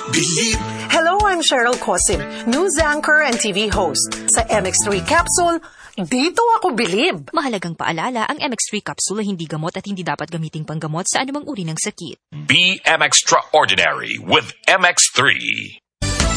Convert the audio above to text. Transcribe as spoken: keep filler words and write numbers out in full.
Believe. Hello, I'm Cheryl Cosim, news anchor and T V host. Sa M X three Capsule, dito ako bilib. Mahalagang paalala, ang M X three capsule ay hindi gamot at hindi dapat gamiting panggamot sa anumang uri ng sakit. Be M Extraordinary with M X three.